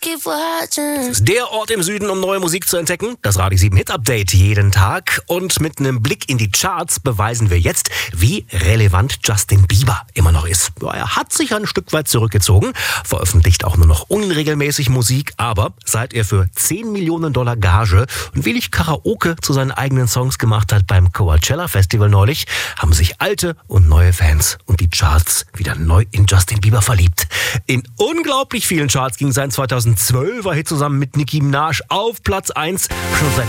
Der Ort im Süden, um neue Musik zu entdecken. Das Radio 7 Hit Update jeden Tag. Und mit einem Blick in die Charts beweisen wir jetzt, wie relevant Justin Bieber immer noch ist. Er hat sich ein Stück weit zurückgezogen, veröffentlicht auch nur noch unregelmäßig Musik, aber seit er für $10 Millionen Gage und wenig Karaoke zu seinen eigenen Songs gemacht hat beim Coachella Festival neulich, haben sich alte und neue Fans und die Charts wieder neu in Justin Bieber verliebt. In unglaublich vielen Charts ging sein 2012er Hit zusammen mit Nicki Minaj auf Platz 1. Schon seit